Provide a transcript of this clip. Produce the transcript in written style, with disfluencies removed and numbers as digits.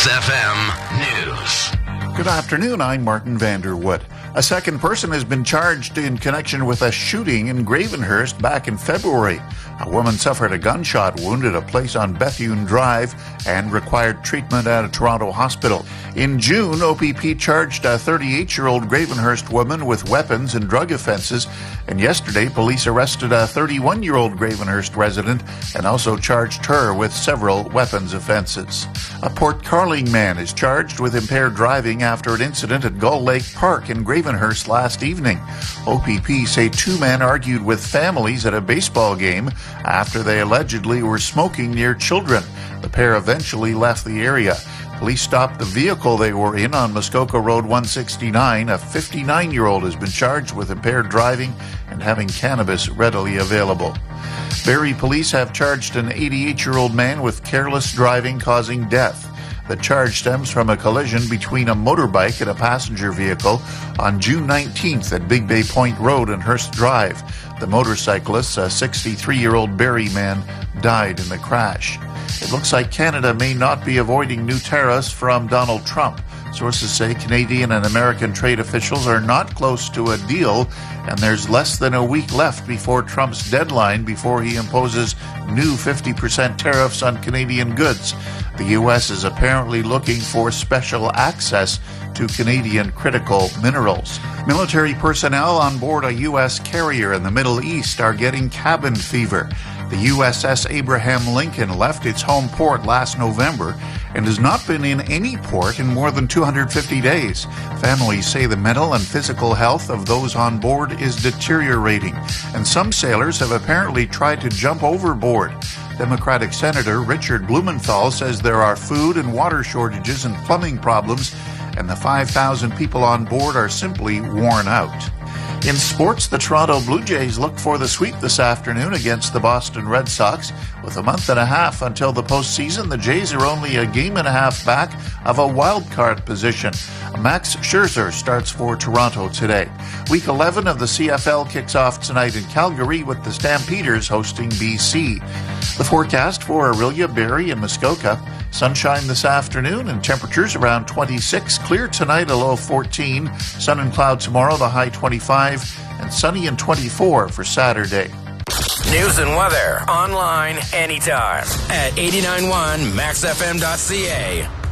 Max FM News. Good afternoon, I'm Martin Vanderwood. A second person has been charged in connection with a shooting in Gravenhurst back in February. A woman suffered a gunshot wound at a place on Bethune Drive and required treatment at a Toronto hospital. In June, OPP charged a 38-year-old Gravenhurst woman with weapons and drug offenses, and yesterday police arrested a 31-year-old Gravenhurst resident and also charged her with several weapons offenses. A Port Carling man is charged with impaired driving after an incident at Gull Lake Park in Gravenhurst last evening. OPP say two men argued with families at a baseball game after they allegedly were smoking near children. The pair eventually left the area. Police stopped the vehicle they were in on Muskoka Road 169. A 59-year-old has been charged with impaired driving and having cannabis readily available. Barrie police have charged an 88-year-old man with careless driving causing death. The charge stems from a collision between a motorbike and a passenger vehicle on June 19th at Big Bay Point Road and Hurst Drive. The motorcyclist, a 63-year-old Barrie man, died in the crash. It looks like Canada may not be avoiding new tariffs from Donald Trump. Sources say Canadian and American trade officials are not close to a deal, and there's less than a week left before Trump's deadline before he imposes new 50% tariffs on Canadian goods. The U.S. is apparently looking for special access to Canadian critical minerals. Military personnel on board a U.S. carrier in the Middle East are getting cabin fever. The USS Abraham Lincoln left its home port last November and has not been in any port in more than 250 days. Families say the mental and physical health of those on board is deteriorating, and some sailors have apparently tried to jump overboard. Democratic Senator Richard Blumenthal says there are food and water shortages and plumbing problems, and the 5,000 people on board are simply worn out. In sports, the Toronto Blue Jays look for the sweep this afternoon against the Boston Red Sox. With a month and a half until the postseason, the Jays are only a game and a half back of a wild card position. Max Scherzer starts for Toronto today. Week 11 of the CFL kicks off tonight in Calgary with the Stampeders hosting BC. The forecast for Orillia, Barrie, and Muskoka. Sunshine this afternoon and temperatures around 26. Clear tonight, a low of 14. Sun and cloud tomorrow, the high 25. And sunny and 24 for Saturday. News and weather online anytime at 89.1maxfm.ca.